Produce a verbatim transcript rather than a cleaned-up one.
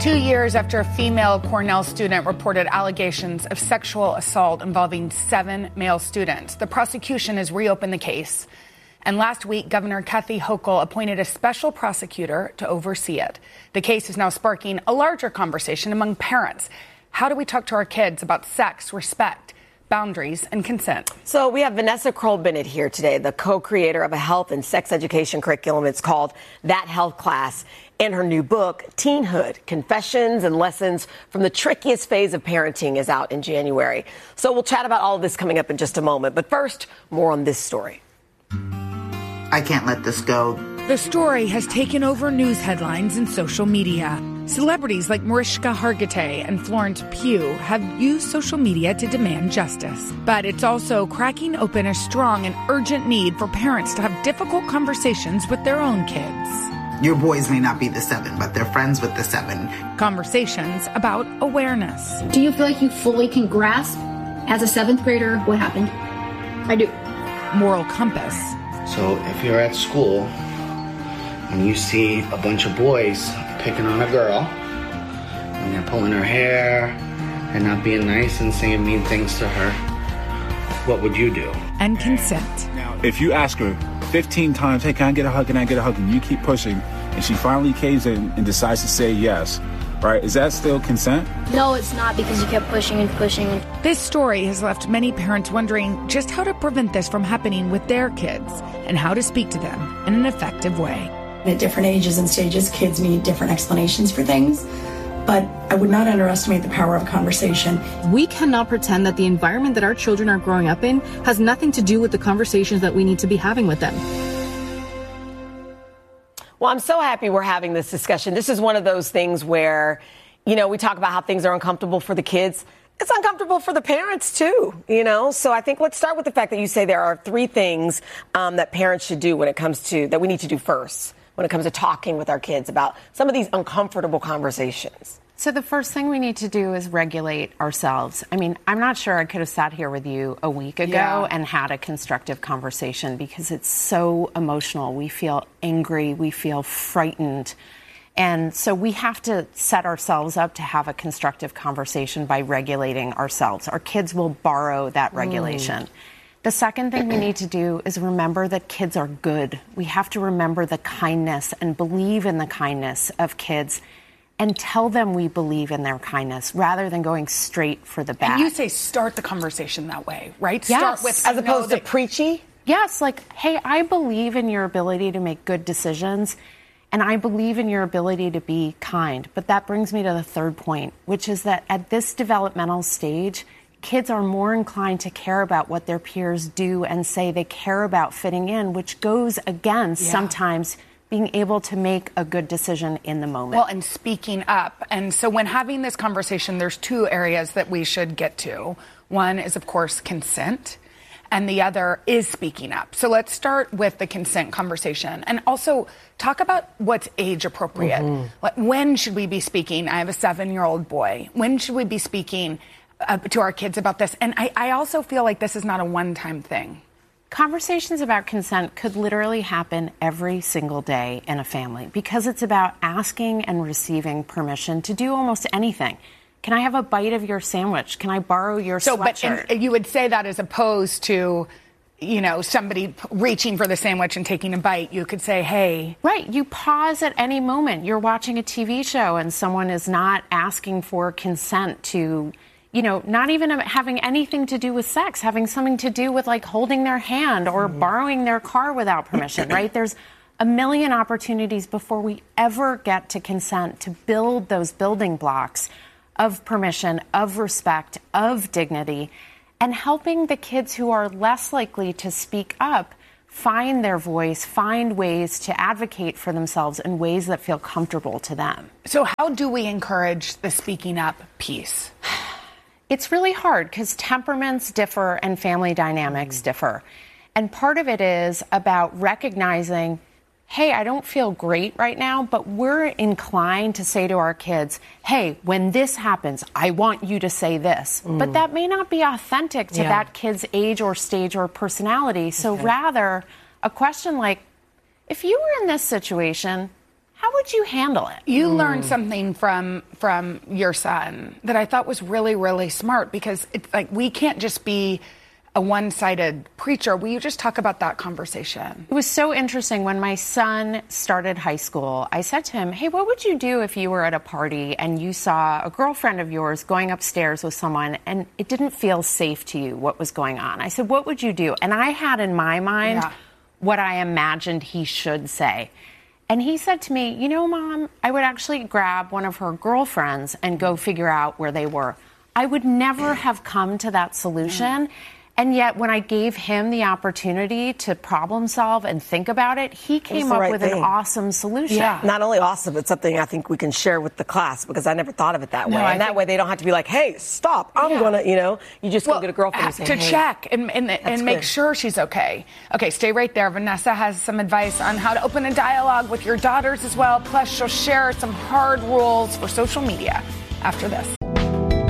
Two years after a female Cornell student reported allegations of sexual assault involving seven male students, the prosecution has reopened the case. And last week, Governor Kathy Hochul appointed a special prosecutor to oversee it. The case is now sparking a larger conversation among parents. How do we talk to our kids about sex, respect, boundaries, and consent? So we have Vanessa Kroll-Bennett here today, the co-creator of a health and sex education curriculum. It's called That Health Class. And her new book, Teenhood, Confessions and Lessons from the Trickiest Phase of Parenting, is out in January. So we'll chat about all of this coming up in just a moment. But first, more on this story. I can't let this go. The story has taken over news headlines and social media. Celebrities like Mariska Hargitay and Florence Pugh have used social media to demand justice. But it's also cracking open a strong and urgent need for parents to have difficult conversations with their own kids. Your boys may not be the seven, but they're friends with the seven. Conversations about awareness. Do you feel like you fully can grasp, as a seventh grader, what happened? I do. Moral compass. So if you're at school and you see a bunch of boys picking on a girl and they're pulling her hair and not being nice and saying mean things to her, what would you do? And consent. If you ask her fifteen times, hey, can I get a hug, can I get a hug, and you keep pushing, and she finally caves in and decides to say yes, right, is that still consent? No, it's not, because you kept pushing and pushing. This story has left many parents wondering just how to prevent this from happening with their kids and how to speak to them in an effective way. At different ages and stages, kids need different explanations for things, but I would not underestimate the power of conversation. We cannot pretend that the environment that our children are growing up in has nothing to do with the conversations that we need to be having with them. Well, I'm so happy we're having this discussion. This is one of those things where, you know, we talk about how things are uncomfortable for the kids. It's uncomfortable for the parents, too, you know. So I think let's start with the fact that you say there are three things um, that parents should do when it comes to, that we need to do first, when it comes to talking with our kids about some of these uncomfortable conversations. So the first thing we need to do is regulate ourselves. I mean, I'm not sure I could have sat here with you a week ago yeah. and had a constructive conversation, because it's so emotional. We feel angry. We feel frightened. And so we have to set ourselves up to have a constructive conversation by regulating ourselves. Our kids will borrow that regulation. Mm. The second thing we need to do is remember that kids are good. We have to remember the kindness and believe in the kindness of kids and tell them we believe in their kindness rather than going straight for the bad. And you say start the conversation that way, right? Yes. Start with, as opposed to preachy? Yes, like, hey, I believe in your ability to make good decisions, and I believe in your ability to be kind. But that brings me to the third point, which is that at this developmental stage, kids are more inclined to care about what their peers do and say. They care about fitting in, which goes against yeah. sometimes being able to make a good decision in the moment. Well, and speaking up. And so when having this conversation, there's two areas that we should get to. One is, of course, consent, and the other is speaking up. So let's start with the consent conversation, and also talk about what's age appropriate. Mm-hmm. Like, when should we be speaking? I have a seven-year-old boy. When should we be speaking uh, to our kids about this? And I, I also feel like this is not a one-time thing. Conversations about consent could literally happen every single day in a family, because it's about asking and receiving permission to do almost anything. Can I have a bite of your sandwich? Can I borrow your so, sweatshirt? But and you would say that as opposed to, you know, somebody reaching for the sandwich and taking a bite. You could say, hey. Right. You pause at any moment. You're watching a T V show and someone is not asking for consent to, you know, not even having anything to do with sex, having something to do with like holding their hand or mm-hmm. borrowing their car without permission, right? There's a million opportunities before we ever get to consent to build those building blocks of permission, of respect, of dignity, and helping the kids who are less likely to speak up find their voice, find ways to advocate for themselves in ways that feel comfortable to them. So how do we encourage the speaking up piece? It's really hard because temperaments differ and family dynamics mm. differ. And part of it is about recognizing, hey, I don't feel great right now, but we're inclined to say to our kids, hey, when this happens, I want you to say this. Mm. But that may not be authentic to yeah. that kid's age or stage or personality. So okay. rather, a question like, if you were in this situation, how how would you handle it? You mm. learned something from from your son that I thought was really, really smart, because it's like we can't just be a one-sided preacher. Will you just talk about that conversation? It was so interesting. When my son started high school, I said to him, hey, what would you do if you were at a party and you saw a girlfriend of yours going upstairs with someone and it didn't feel safe to you what was going on? I said, what would you do? And I had in my mind yeah. what I imagined he should say. And he said to me, you know, Mom, I would actually grab one of her girlfriends and go figure out where they were. I would never have come to that solution. And yet, when I gave him the opportunity to problem solve and think about it, he came up right with thing. an awesome solution. Yeah. Not only awesome, it's something I think we can share with the class, because I never thought of it that no, way. I and that way they don't have to be like, hey, stop, I'm yeah. going to, you know, you just well, go get a girlfriend and say, to hey. check and, and, and make sure she's okay. Okay, stay right there. Vanessa has some advice on how to open a dialogue with your daughters as well. Plus, she'll share some hard rules for social media after this.